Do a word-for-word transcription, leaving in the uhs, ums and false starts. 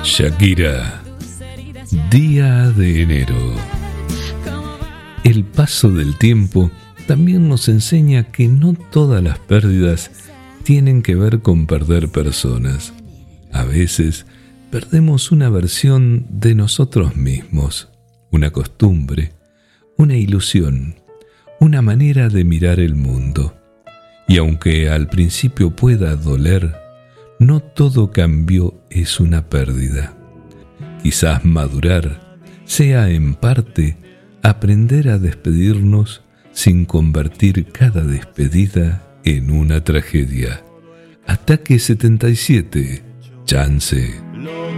Shakira, día de enero. El paso del tiempo también nos enseña que no todas las pérdidas tienen que ver con perder personas. A veces perdemos una versión de nosotros mismos, una costumbre, una ilusión, una manera de mirar el mundo. Y aunque al principio pueda doler, no todo cambio es una pérdida. Quizás madurar sea en parte aprender a despedirnos sin convertir cada despedida en una tragedia. Ataque setenta y siete, Chance.